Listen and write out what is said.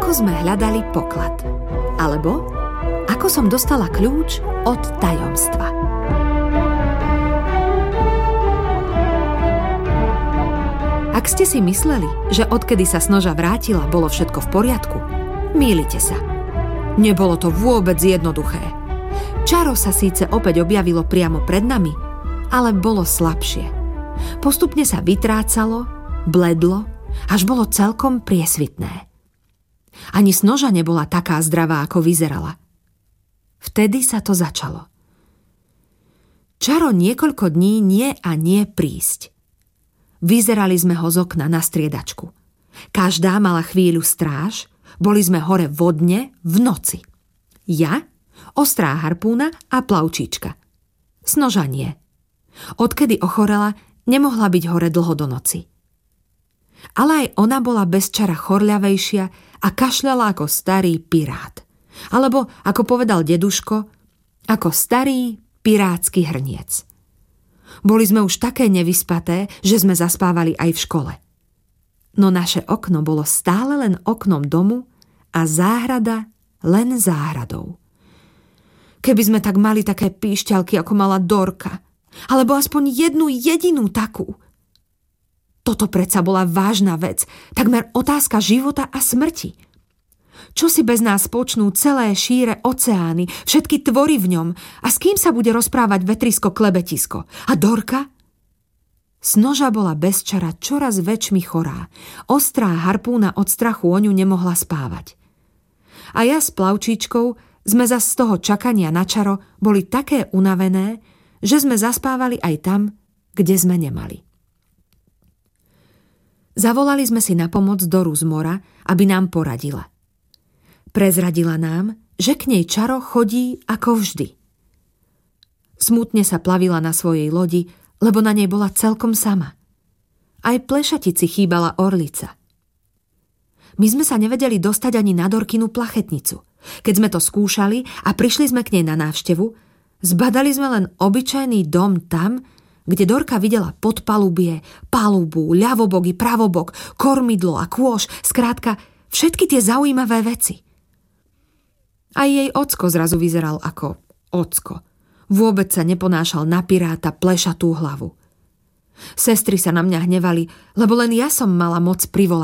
Ako sme hľadali poklad. Alebo ako som dostala kľúč od tajomstva. Ak ste si mysleli, že odkedy sa Snoža vrátila, bolo všetko v poriadku, mýlite sa. Nebolo to vôbec jednoduché. Čaro sa síce opäť objavilo priamo pred nami, ale bolo slabšie. Postupne sa vytrácalo, bledlo, až bolo celkom priesvitné. Ani Snoža nebola taká zdravá, ako vyzerala. Vtedy sa to začalo. Čaro niekoľko dní nie a nie prísť. Vyzerali sme ho z okna na striedačku. Každá mala chvíľu stráž, boli sme hore vodne v noci. Ja, ostrá harpúna a plavčíčka. Snoža nie. Odkedy ochorela, nemohla byť hore dlho do noci. Ale aj ona bola bez čara chorľavejšia a kašľala ako starý pirát. Alebo, ako povedal deduško, ako starý pirátsky hrniec. Boli sme už také nevyspaté, že sme zaspávali aj v škole. No naše okno bolo stále len oknom domu a záhrada len záhradou. Keby sme tak mali také píšťalky, ako mala Dorka, alebo aspoň jednu jedinú takú. Toto predsa bola vážna vec, takmer otázka života a smrti. Čo si bez nás počnú celé šíre oceány, všetky tvory v ňom a s kým sa bude rozprávať vetrisko klebetisko? A Dorka? Snoža bola bez čara čoraz väčšmi chorá. Ostrá harpúna od strachu o ňu nemohla spávať. A ja s plavčíčkou sme zas z toho čakania na čaro boli také unavené, že sme zaspávali aj tam, kde sme nemali. Zavolali sme si na pomoc Doru z mora, aby nám poradila. Prezradila nám, že k nej čaro chodí ako vždy. Smutne sa plavila na svojej lodi, lebo na nej bola celkom sama. Aj plešatici chýbala orlica. My sme sa nevedeli dostať ani na Dorkinu plachetnicu. Keď sme to skúšali a prišli sme k nej na návštevu, zbadali sme len obyčajný dom tam, kde Dorka videla podpalubie, palubu, ľavobok i pravobok, kormidlo a kôš, skrátka všetky tie zaujímavé veci. Aj jej ocko zrazu vyzeral ako ocko. Vôbec sa neponášal na piráta plešatú hlavu. Sestry sa na mňa hnevali, lebo len ja som mala moc privolať